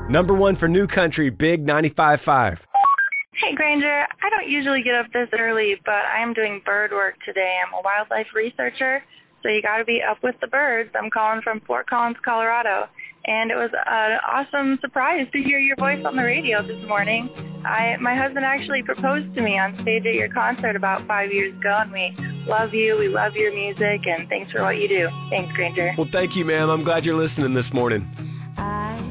Number one for New Country, Big 95.5. Hey, Granger. I don't usually get up this early, but I am doing bird work today. I'm a wildlife researcher, so you got to be up with the birds. I'm calling from Fort Collins, Colorado, and it was an awesome surprise to hear your voice on the radio this morning. My husband actually proposed to me on stage at your concert about 5 years ago, and we love you, we love your music, and thanks for what you do. Thanks, Granger. Well, thank you, ma'am. I'm glad you're listening this morning.